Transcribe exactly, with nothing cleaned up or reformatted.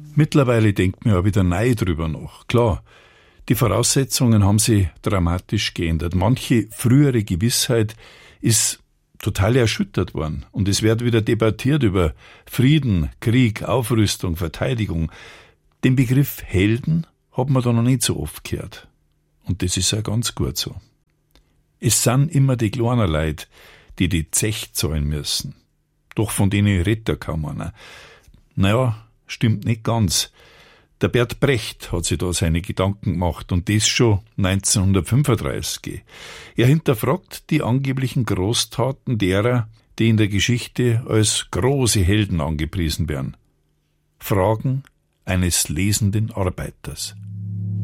Mittlerweile denkt man ja wieder neu drüber nach. Klar, die Voraussetzungen haben sich dramatisch geändert. Manche frühere Gewissheit ist total erschüttert worden. Und es wird wieder debattiert über Frieden, Krieg, Aufrüstung, Verteidigung. Den Begriff Helden hat man da noch nicht so oft gehört. Und das ist ja ganz gut so. Es sind immer die kleinen Leute, die die Zeche zahlen müssen. Doch von denen redet ja kaum einer. Naja, stimmt nicht ganz. Der Bert Brecht hat sich da seine Gedanken gemacht und das schon neunzehnhundertfünfunddreißig. Er hinterfragt die angeblichen Großtaten derer, die in der Geschichte als große Helden angepriesen werden. Fragen eines lesenden Arbeiters.